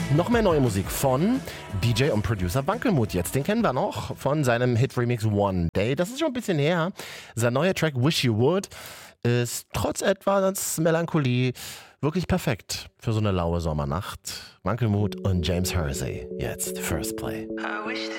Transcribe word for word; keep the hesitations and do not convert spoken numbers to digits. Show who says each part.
Speaker 1: Noch mehr neue Musik von D J und Producer Wankelmut jetzt. Den kennen wir noch von seinem Hit-Remix One Day. Das ist schon ein bisschen her. Sein neuer Track Wish You Would ist trotz etwas Melancholie wirklich perfekt für so eine laue Sommernacht. Wankelmut und James Hersey jetzt First Play.